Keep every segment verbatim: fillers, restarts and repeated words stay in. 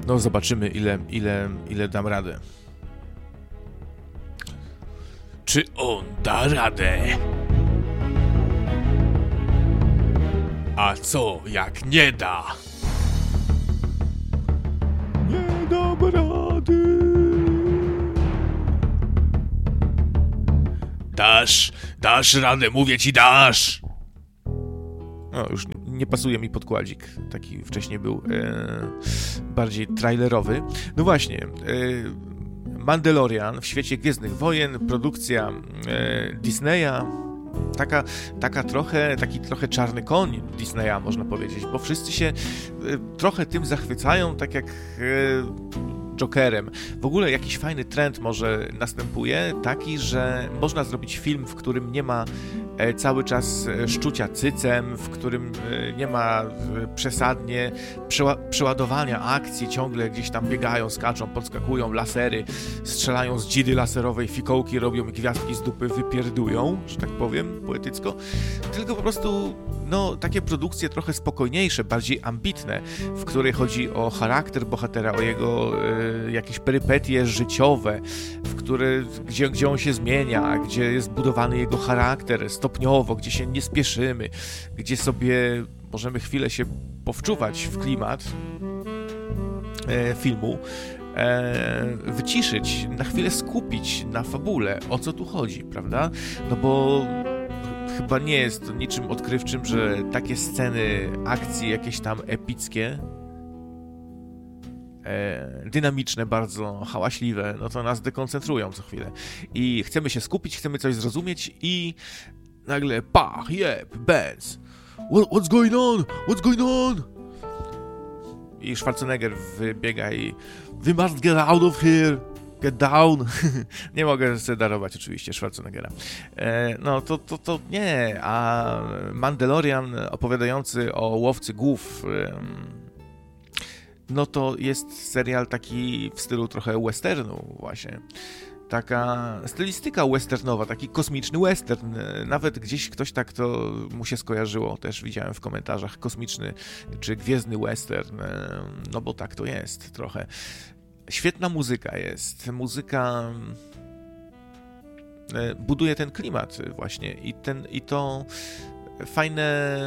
No zobaczymy, ile, ile, ile dam radę. Czy on da radę? A co jak nie da? Nie dam rady. Dasz, dasz radę, mówię ci, dasz. No już nie pasuje mi podkładzik, taki wcześniej był e, bardziej trailerowy. No właśnie, e, Mandalorian w świecie Gwiezdnych Wojen, produkcja e, Disneya, taka, taka trochę, taki trochę czarny koń Disneya, można powiedzieć, bo wszyscy się e, trochę tym zachwycają, tak jak e, Jokerem. W ogóle jakiś fajny trend może następuje, taki, że można zrobić film, w którym nie ma e, cały czas e, szczucia cycem, w którym e, nie ma e, przesadnie przeła- przeładowania akcji, ciągle gdzieś tam biegają, skaczą, podskakują, lasery, strzelają z dzidy laserowej, fikołki robią i gwiazdki z dupy wypierdują, że tak powiem, poetycko. Tylko po prostu, no, takie produkcje trochę spokojniejsze, bardziej ambitne, w której chodzi o charakter bohatera, o jego e, jakieś perypetie życiowe, w które, gdzie, gdzie on się zmienia, gdzie jest budowany jego charakter stopniowo, gdzie się nie spieszymy, gdzie sobie możemy chwilę się powczuwać w klimat e, filmu, e, wyciszyć, na chwilę skupić na fabule, o co tu chodzi, prawda? No bo chyba nie jest to niczym odkrywczym, że takie sceny akcji jakieś tam epickie, dynamiczne, bardzo hałaśliwe, no to nas dekoncentrują co chwilę. I chcemy się skupić, chcemy coś zrozumieć i nagle pach, jeb, benz. What, what's going on? What's going on? I Schwarzenegger wybiega i we must get out of here. Get down. Nie mogę sobie darować oczywiście Schwarzeneggera. E, no to, to, to nie, a Mandalorian opowiadający o łowcy głów, no to jest serial taki w stylu trochę westernu właśnie. Taka stylistyka westernowa, taki kosmiczny western. Nawet gdzieś ktoś tak to mu się skojarzyło, też widziałem w komentarzach, kosmiczny czy gwiezdny western, no bo tak to jest trochę. Świetna muzyka jest. Muzyka buduje ten klimat właśnie i, ten, i to fajne...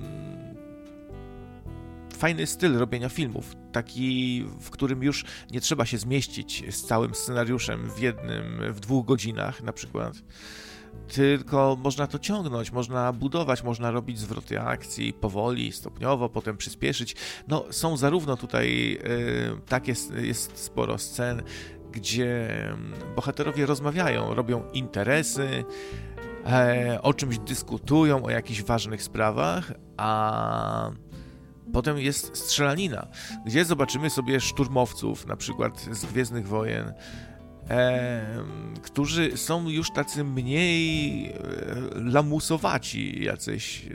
Fajny styl robienia filmów, taki, w którym już nie trzeba się zmieścić z całym scenariuszem w jednym, w dwóch godzinach na przykład, tylko można to ciągnąć, można budować, można robić zwroty akcji powoli, stopniowo, potem przyspieszyć. No, są zarówno tutaj, y, tak jest, jest sporo scen, gdzie bohaterowie rozmawiają, robią interesy, e, o czymś dyskutują, o jakichś ważnych sprawach, a potem jest strzelanina, gdzie zobaczymy sobie szturmowców, na przykład z Gwiezdnych Wojen, e, którzy są już tacy mniej e, lamusowaci jacyś e,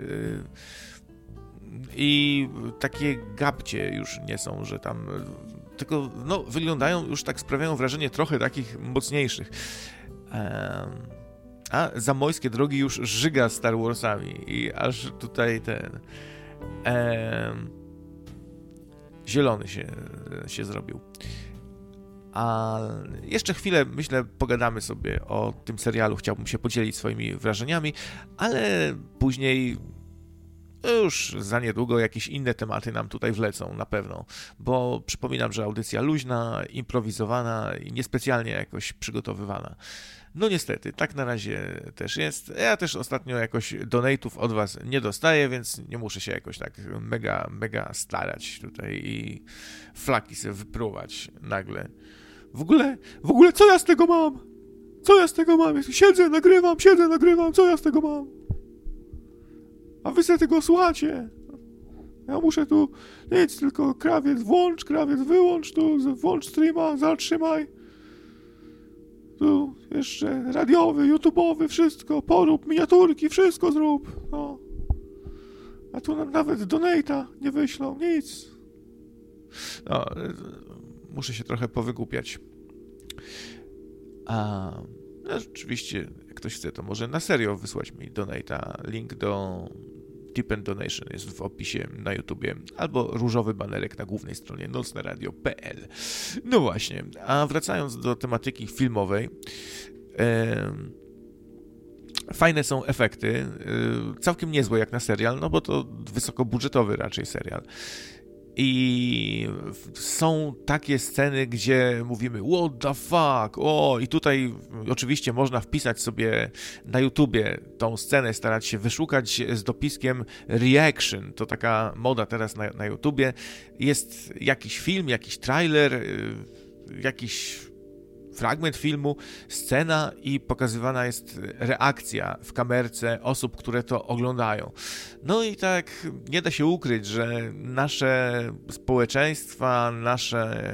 i takie gabcie już nie są, że tam, tylko no, wyglądają już tak, sprawiają wrażenie trochę takich mocniejszych. E, a Zamojskie Drogi już żyga Star Warsami i aż tutaj ten... Eee, zielony się, się zrobił. A jeszcze chwilę, myślę, pogadamy sobie o tym serialu. Chciałbym się podzielić swoimi wrażeniami, ale później już za niedługo jakieś inne tematy nam tutaj wlecą, na pewno. Bo przypominam, że audycja luźna, improwizowana i niespecjalnie jakoś przygotowywana. No niestety, tak na razie też jest. Ja też ostatnio jakoś donate'ów od was nie dostaję, więc nie muszę się jakoś tak mega, mega starać tutaj i flaki sobie wypruwać nagle. W ogóle, w ogóle co ja z tego mam? Co ja z tego mam? Siedzę, nagrywam, siedzę, nagrywam, co ja z tego mam? A wy sobie tego słuchacie. Ja muszę tu nic, tylko krawiec włącz, krawiec wyłącz, tu włącz streama, zatrzymaj. Tu jeszcze radiowy, youtubeowy, wszystko, porób, miniaturki, wszystko zrób. No. A tu nam nawet donate'a nie wyślą, nic. No, muszę się trochę powygłupiać. A no, oczywiście, jak ktoś chce, to może na serio wysłać mi donate'a. Link do Tip and Donation jest w opisie na YouTubie, albo różowy banerek na głównej stronie nocne radio kropka p l. No właśnie, a wracając do tematyki filmowej, e, fajne są efekty, e, całkiem niezłe jak na serial, no bo to wysokobudżetowy raczej serial. I są takie sceny, gdzie mówimy what the fuck, o i tutaj oczywiście można wpisać sobie na YouTubie tą scenę, starać się wyszukać z dopiskiem reaction, to taka moda teraz na, na YouTubie, jest jakiś film, jakiś trailer, jakiś fragment filmu, scena i pokazywana jest reakcja w kamerce osób, które to oglądają. No i tak nie da się ukryć, że nasze społeczeństwa, nasze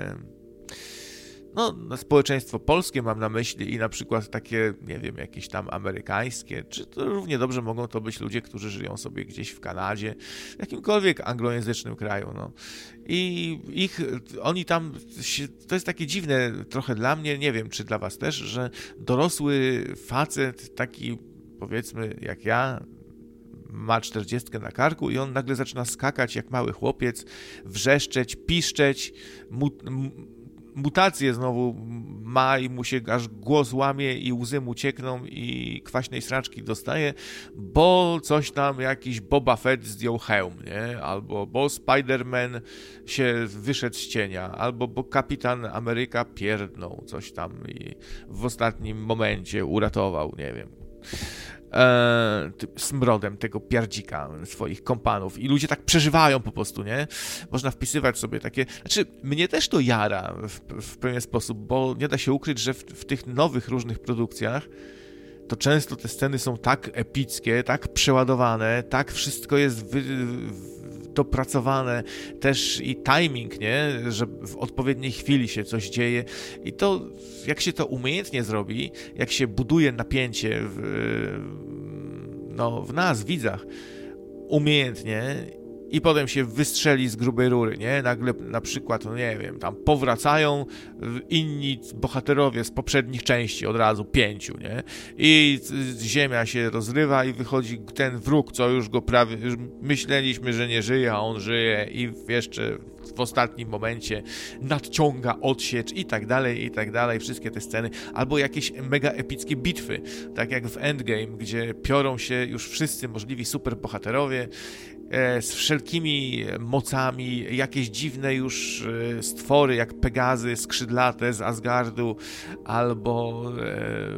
no, społeczeństwo polskie mam na myśli i na przykład takie, nie wiem, jakieś tam amerykańskie, czy to równie dobrze mogą to być ludzie, którzy żyją sobie gdzieś w Kanadzie, w jakimkolwiek anglojęzycznym kraju, no. I ich, oni tam, to jest takie dziwne trochę dla mnie, nie wiem, czy dla was też, że dorosły facet, taki powiedzmy jak ja, ma czterdziestkę na karku i on nagle zaczyna skakać jak mały chłopiec, wrzeszczeć, piszczeć, mu, mutację znowu ma i mu się aż głos łamie i łzy mu ciekną i kwaśnej sraczki dostaje, bo coś tam jakiś Boba Fett zdjął hełm, nie? Albo bo Spider-Man się wyszedł z cienia, albo bo Kapitan Ameryka pierdnął coś tam i w ostatnim momencie uratował, nie wiem, E, smrodem tego pierdzika swoich kompanów i ludzie tak przeżywają po prostu, nie? Można wpisywać sobie takie, znaczy mnie też to jara w, w pewien sposób, bo nie da się ukryć, że w, w tych nowych różnych produkcjach to często te sceny są tak epickie, tak przeładowane, tak wszystko jest wy, dopracowane, też i timing, nie? Że w odpowiedniej chwili się coś dzieje i to, jak się to umiejętnie zrobi, jak się buduje napięcie w, no, w nas, widzach, umiejętnie i potem się wystrzeli z grubej rury, nie? Nagle na przykład, no nie wiem, tam powracają inni bohaterowie z poprzednich części, od razu pięciu, nie? I ziemia się rozrywa i wychodzi ten wróg, co już go prawie, już myśleliśmy, że nie żyje, a on żyje i jeszcze w ostatnim momencie nadciąga odsiecz i tak dalej, i tak dalej, wszystkie te sceny, albo jakieś mega epickie bitwy, tak jak w Endgame, gdzie piorą się już wszyscy możliwi superbohaterowie z wszelkimi mocami, jakieś dziwne już stwory, jak Pegazy skrzydlate z Asgardu, albo e,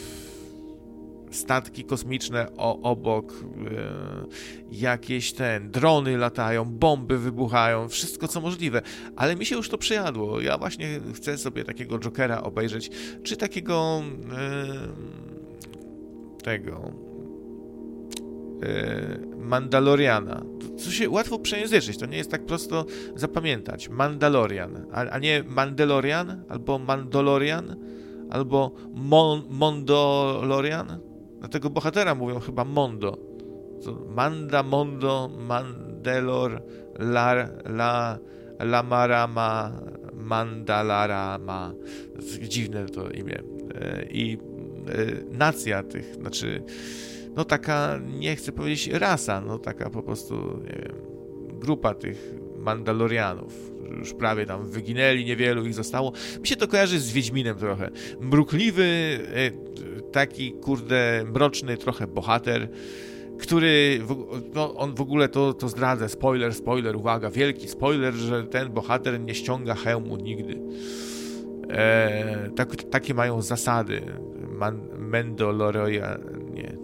statki kosmiczne o, obok, e, jakieś ten, drony latają, bomby wybuchają, wszystko co możliwe, ale mi się już to przejadło. Ja właśnie chcę sobie takiego Jokera obejrzeć, czy takiego e, tego Mandaloriana. To się łatwo przejęzyczyć, to nie jest tak prosto zapamiętać. Mandalorian, a, a nie Mandalorian, albo Mandalorian, albo Mon, Mondolorian. Dlatego bohatera mówią chyba Mondo. To Manda, Mondo, Mandalor, La, La, Lamarama, Mandalarama. Dziwne to imię. I nacja tych, znaczy no taka, nie chcę powiedzieć rasa, no taka po prostu, nie wiem, grupa tych Mandalorianów, już prawie tam wyginęli, niewielu ich zostało. Mi się to kojarzy z Wiedźminem trochę. Mrukliwy, taki kurde mroczny trochę bohater, który, no on w ogóle to, to zdradza, spoiler, spoiler, uwaga, wielki spoiler, że ten bohater nie ściąga hełmu nigdy. E, tak, takie mają zasady. Man, Mandalorian, nie.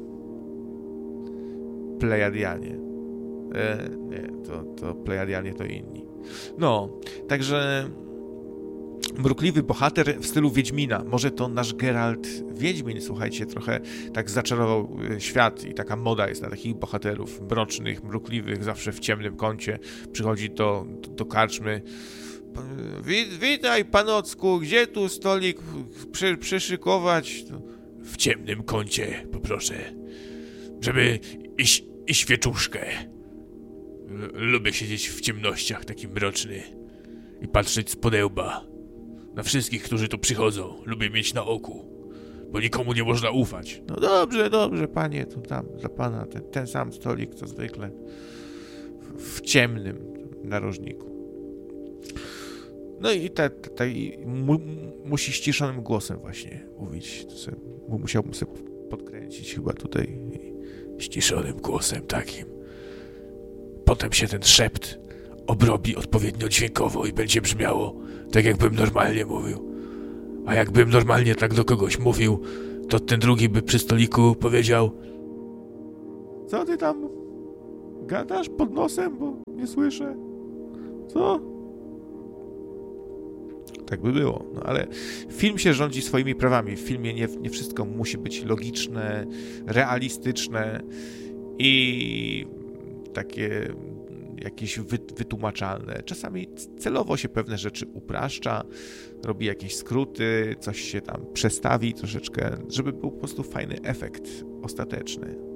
Plejadianie. E, nie, to, to Plejadianie to inni. No, także mrukliwy bohater w stylu Wiedźmina. Może to nasz Geralt Wiedźmin, słuchajcie, trochę tak zaczarował świat i taka moda jest na takich bohaterów mrocznych, mrukliwych, zawsze w ciemnym kącie. Przychodzi do, do, do karczmy. Witaj, panocku, gdzie tu stolik przy, przyszykować? W ciemnym kącie, poproszę. Żeby iść i świeczuszkę. Lubię siedzieć w ciemnościach, taki mroczny i patrzeć z podełba na wszystkich, którzy tu przychodzą. Lubię mieć na oku. bo nikomu nie można ufać. No dobrze, dobrze, panie, to tam dla pana ten, ten sam stolik, co zwykle w ciemnym narożniku. No i ta, ta, ta, mu, musi ściszonym głosem właśnie mówić. To sobie, musiałbym sobie podkręcić chyba tutaj ściszonym głosem takim. Potem się ten szept obrobi odpowiednio dźwiękowo i będzie brzmiało tak, jakbym normalnie mówił. A jakbym normalnie tak do kogoś mówił, to ten drugi by przy stoliku powiedział: co ty tam gadasz pod nosem, bo nie słyszę? Co? Tak by było. No ale film się rządzi swoimi prawami. W filmie nie, nie wszystko musi być logiczne, realistyczne i takie jakieś wytłumaczalne. Czasami celowo się pewne rzeczy upraszcza, robi jakieś skróty, coś się tam przestawi troszeczkę, żeby był po prostu fajny efekt ostateczny.